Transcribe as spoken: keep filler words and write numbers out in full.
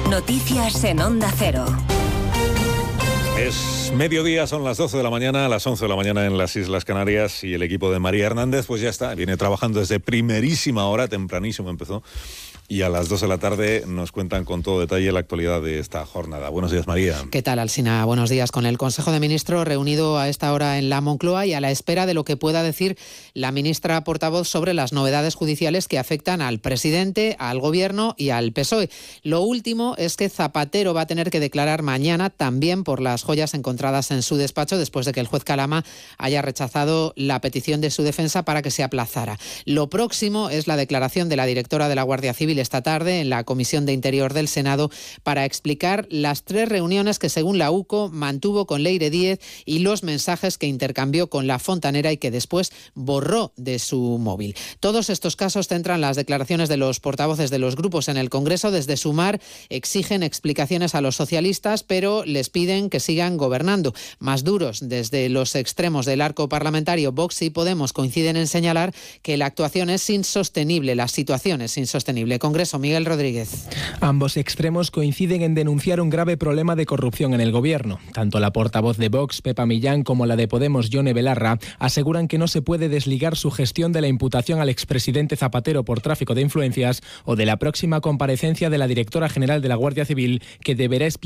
Noticias en Onda Cero. Es mediodía, son las doce de la mañana, a las once de la mañana en las Islas Canarias, y el equipo de María Hernández pues ya está, viene trabajando desde primerísima hora, tempranísimo empezó, y a las dos de la tarde nos cuentan con todo detalle la actualidad de esta jornada. Buenos días, María. ¿Qué tal, Alsina? Buenos días. Con el Consejo de Ministros reunido a esta hora en la Moncloa y a la espera de lo que pueda decir la ministra portavoz sobre las novedades judiciales que afectan al presidente, al Gobierno y al P S O E. Lo último es que Zapatero va a tener que declarar mañana también por las joyas encontradas en su despacho después de que el juez Calama haya rechazado la petición de su defensa para que se aplazara. Lo próximo es la declaración de la directora de la Guardia Civil esta tarde en la Comisión de Interior del Senado para explicar las tres reuniones que, según la U C O, mantuvo con Leire Díez y los mensajes que intercambió con la fontanera y que después borró de su móvil. Todos estos casos centran las declaraciones de los portavoces de los grupos en el Congreso. Desde Sumar exigen explicaciones a los socialistas, pero les piden que sigan gobernando. Más duros, desde los extremos del arco parlamentario, Vox y Podemos coinciden en señalar que la actuación es insostenible, la situación es insostenible. Congreso, Miguel Rodríguez. Ambos extremos coinciden en denunciar un grave problema de corrupción en el Gobierno. Tanto la portavoz de Vox, Pepa Millán, como la de Podemos, Yone Belarra, aseguran que no se puede desligar su gestión de la imputación al expresidente Zapatero por tráfico de influencias o de la próxima comparecencia de la directora general de la Guardia Civil, que deberá explicar